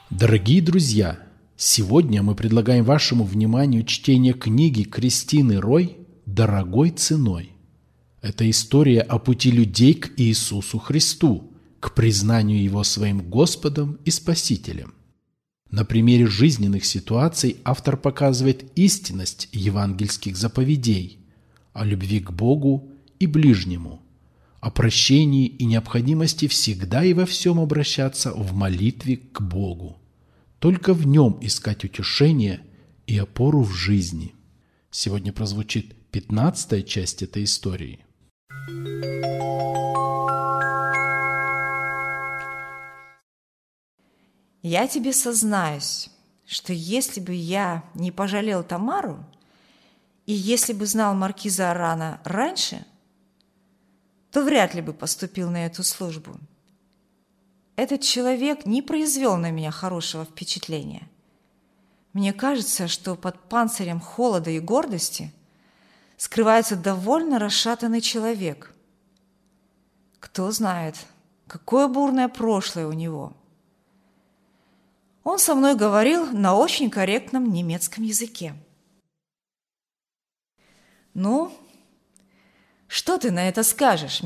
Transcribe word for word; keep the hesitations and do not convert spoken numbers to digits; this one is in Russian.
Дорогие друзья, сегодня мы предлагаем вашему вниманию чтение книги Кристины Рой «Дорогой ценой». Это история о пути людей к Иисусу Христу, к признанию Его своим Господом и Спасителем. На примере жизненных ситуаций автор показывает истинность евангельских заповедей о любви к Богу и ближнему, о прощении и необходимости всегда и во всем обращаться в молитве к Богу. Только в Нем искать утешение и опору в жизни. Сегодня прозвучит пятнадцатая часть этой истории. Я тебе сознаюсь, что если бы я не пожалел Тамару, и если бы знал маркиза Арана раньше, то вряд ли бы поступил на эту службу. Этот человек не произвел на меня хорошего впечатления. Мне кажется, что под панцирем холода и гордости скрывается довольно расшатанный человек. Кто знает, какое бурное прошлое у него. Он со мной говорил на очень корректном немецком языке. «Ну, что ты на это скажешь,